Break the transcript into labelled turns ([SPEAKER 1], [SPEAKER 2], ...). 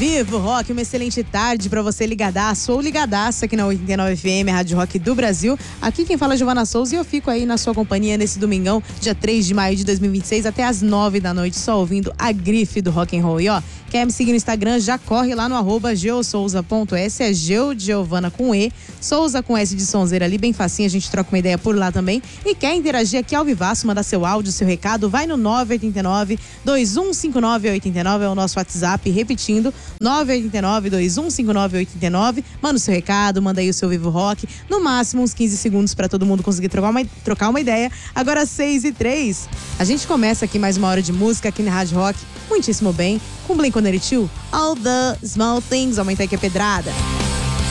[SPEAKER 1] Vivo Rock, uma excelente tarde pra você ligadaço ou ligadaça aqui na 89 FM, Rádio Rock do Brasil. Aqui quem fala é Giovana Souza e eu fico aí na sua companhia nesse domingão, dia 3 de maio de 2026, até às 9 da noite, só ouvindo a grife do rock and roll. E ó, quer me seguir no Instagram, já corre lá no @geosouza.s, é Geo de Giovana com E, Souza com S de sonzeira ali, bem facinho, a gente troca uma ideia por lá também. E quer interagir aqui ao vivaço, mandar seu áudio, seu recado, vai no 989-2159-89, é o nosso WhatsApp, repetindo, 989-2159-89. Manda o seu recado, manda aí o seu Vivo Rock. No máximo uns 15 segundos pra todo mundo conseguir trocar uma ideia. Agora 6h03. A gente começa aqui mais uma hora de música aqui na Rádio Rock. Muitíssimo bem. Com Blink-182, All the Small Things. Aumenta aí que é pedrada.